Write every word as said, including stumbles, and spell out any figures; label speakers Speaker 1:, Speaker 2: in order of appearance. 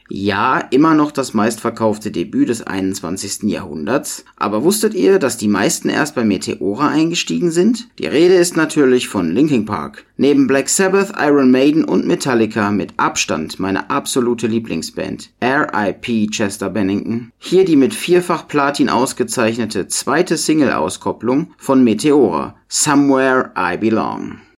Speaker 1: Ja, immer noch das meistverkaufte Debüt des einundzwanzigsten Jahrhunderts. Aber wusstet ihr, dass die meisten erst bei Meteora eingestiegen sind? Die Rede ist natürlich von Linkin Park. Neben Black Sabbath, Iron Maiden und Metallica mit Abstand meine absolute Lieblingsband. R I P Chester Bennington. Hier die mit vierfach Platin ausgezeichnete zweite Single-Auskopplung von Meteora, Somewhere I Belong.